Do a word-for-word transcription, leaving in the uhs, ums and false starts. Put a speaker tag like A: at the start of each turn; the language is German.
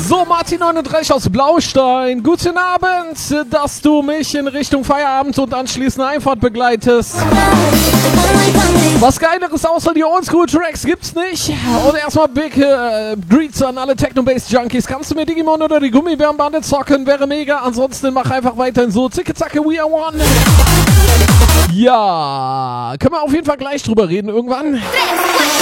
A: So, Martin neununddreißig aus Blaustein. Guten Abend, dass du mich in Richtung Feierabend und anschließend Einfahrt begleitest. Was Geileres außer die Oldschool-Tracks gibt's nicht. Und erstmal Big äh, Greets an alle Techno-Bass-Junkies. Kannst du mir Digimon oder die Gummibärenbande zocken? Wäre mega. Ansonsten mach einfach weiterhin so. Zicke, zacke, we are one. Ja, können wir auf jeden Fall gleich drüber reden irgendwann.